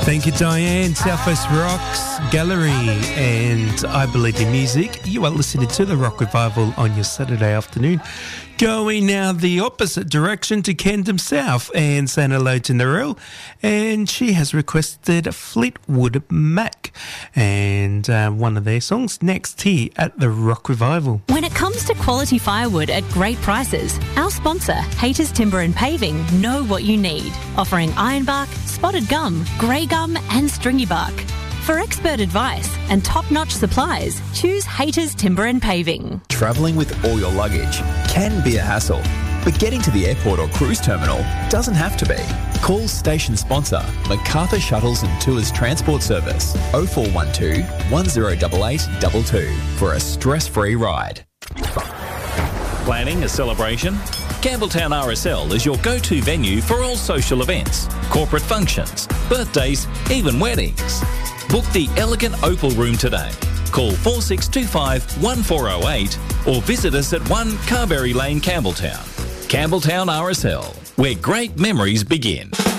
Thank you, Diane. Southwest Rocks Gallery and I Believe in Music. You are listening to the Rock Revival on your Saturday afternoon. Going now the opposite direction to Camden South and saying hello to Narelle. And she has requested Fleetwood Mac and one of their songs next here at the Rock Revival. When it comes to quality firewood at great prices, our sponsor, Haters Timber and Paving, know what you need. Offering ironbark, spotted gum, grey gum and stringy bark. For expert advice and top-notch supplies, choose Haters Timber and Paving. Travelling with all your luggage can be a hassle, but getting to the airport or cruise terminal doesn't have to be. Call station sponsor MacArthur Shuttles and Tours Transport Service 0412 1088 22 for a stress-free ride. Planning a celebration? Campbelltown RSL is your go-to venue for all social events, corporate functions, birthdays, even weddings. Book the elegant Opal Room today. Call 4625 1408 or visit us at 1 Carberry Lane, Campbelltown. Campbelltown RSL, where great memories begin.